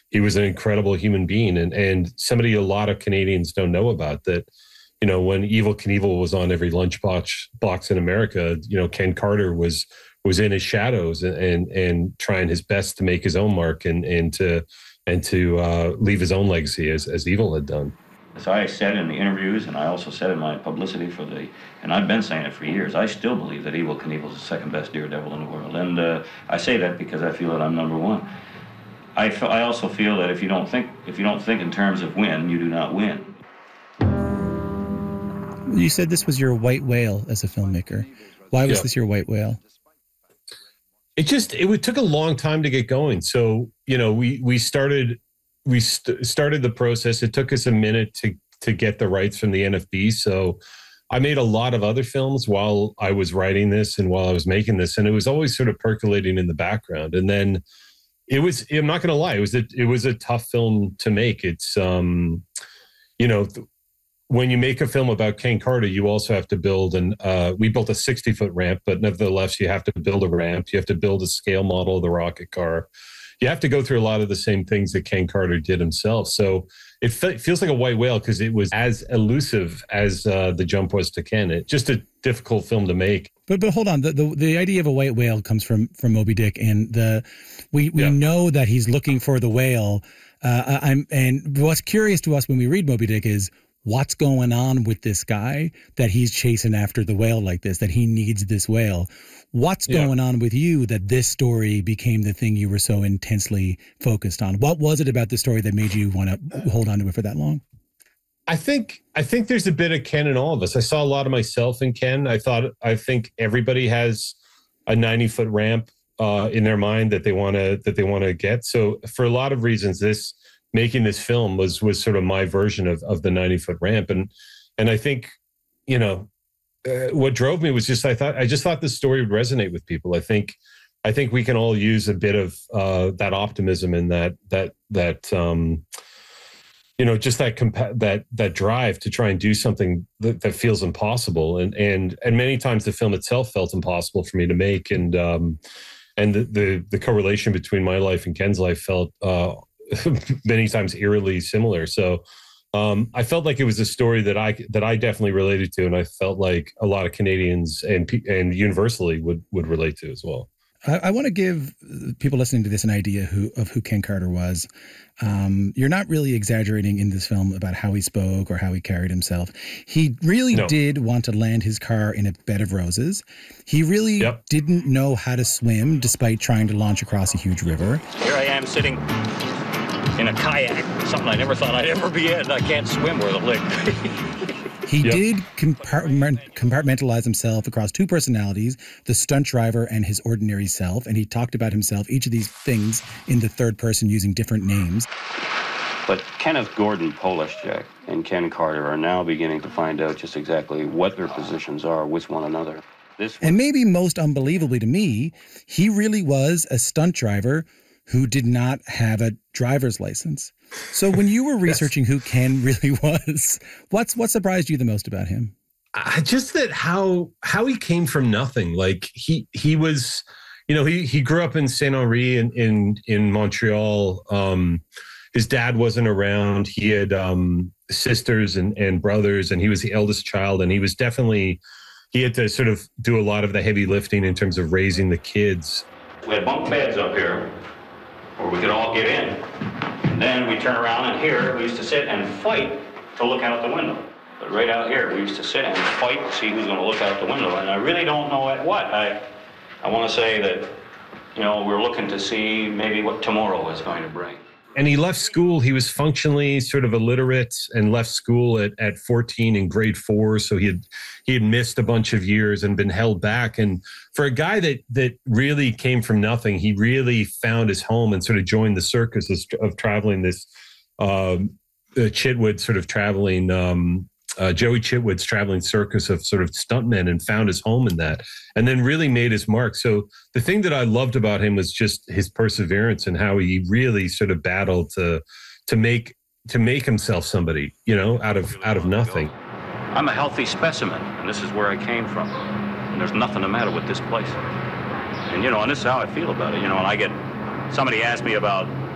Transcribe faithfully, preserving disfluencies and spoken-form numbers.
he was an incredible human being, and and somebody a lot of Canadians don't know about that. You know, when Evel Knievel was on every lunchbox box in America, you know, Ken Carter was was in his shadows and and, and trying his best to make his own mark and and to and to uh, leave his own legacy as as Evel had done. As I said in the interviews, and I also said in my publicity for the, and I've been saying it for years, I still believe that Evel Knievel is the second best Daredevil in the world. And uh, I say that because I feel that I'm number one. I, f- I also feel that if you don't think if you don't think in terms of win, you do not win. You said this was your white whale as a filmmaker. Why was yep. this your white whale? It just it took a long time to get going. So you know, we we started. We st- started the process. It took us a minute to to get the rights from the N F B. So I made a lot of other films while I was writing this and while I was making this, and it was always sort of percolating in the background. And then it was, I'm not going to lie, it was a, it was a tough film to make. It's, um, you know, th- when you make a film about Ken Carter, you also have to build an, uh, we built a sixty foot ramp, but nevertheless, you have to build a ramp. You have to build a scale model of the rocket car. You have to go through a lot of the same things that Ken Carter did himself. So it fe- feels like a white whale because it was as elusive as uh, the jump was to Ken. It's just a difficult film to make. But but hold on, the the, the idea of a white whale comes from from Moby Dick, and the we we yeah. know that he's looking for the whale. Uh, I'm and what's curious to us when we read Moby Dick is what's going on with this guy that he's chasing after the whale like this, that he needs this whale. What's yeah. going on with you that this story became the thing you were so intensely focused on? What was it about this story that made you want to hold on to it for that long? I think I think there's a bit of Ken in all of us. I saw a lot of myself in Ken. I thought I think everybody has a ninety foot ramp uh, in their mind that they want to that they want to get. So for a lot of reasons, this making this film was was sort of my version of of the ninety foot ramp, and and I think you know. Uh, what drove me was just I thought I just thought this story would resonate with people. I think I think we can all use a bit of uh, that optimism and that that that um, you know just that compa- that that drive to try and do something that, that feels impossible. And and and many times the film itself felt impossible for me to make. And um, and the, the the correlation between my life and Ken's life felt uh, many times eerily similar. So. Um, I felt like it was a story that I that I definitely related to, and I felt like a lot of Canadians and and universally would would relate to as well. I, I want to give people listening to this an idea who of who Ken Carter was. Um, you're not really exaggerating in this film about how he spoke or how he carried himself. He really no. did want to land his car in a bed of roses. He really yep. didn't know how to swim, despite trying to launch across a huge river. Here I am sitting in a kayak, something I never thought I'd ever be in. I can't swim worth a lick. He yep. did compartment, compartmentalize himself across two personalities, the stunt driver and his ordinary self, and he talked about himself, each of these things, in the third person using different names. But Kenneth Gordon, Polish Jack, and Ken Carter are now beginning to find out just exactly what their positions are with one another. This and maybe most unbelievably to me, he really was a stunt driver who did not have a driver's license. So when you were researching yes. who Ken really was, what's what surprised you the most about him? Uh, just that how how he came from nothing. Like he he was, you know, he he grew up in Saint Henri in in, in Montreal. Um, his dad wasn't around. He had um, sisters and, and brothers, and he was the eldest child. And he was definitely he had to sort of do a lot of the heavy lifting in terms of raising the kids. We had bunk beds up here, where we could all get in. And then we turn around, and here we used to sit and fight to look out the window. But right out here, we used to sit and fight to see who's going to look out the window. And I really don't know at what. I I want to say that, you know, we're looking to see maybe what tomorrow is going to bring. And he left school. He was functionally sort of illiterate and left school at, at fourteen in grade four. So he had he had missed a bunch of years and been held back. And for a guy that that really came from nothing, he really found his home and sort of joined the circus of, of traveling this um, uh, Chitwood sort of traveling um, uh, Joey Chitwood's traveling circus of sort of stuntmen and found his home in that, and then really made his mark. So the thing that I loved about him was just his perseverance and how he really sort of battled to to make to make himself somebody, you know, out of out of nothing. I'm a healthy specimen, and this is where I came from. And there's nothing the matter with this place. And you know, and this is how I feel about it. You know, and I get somebody asked me about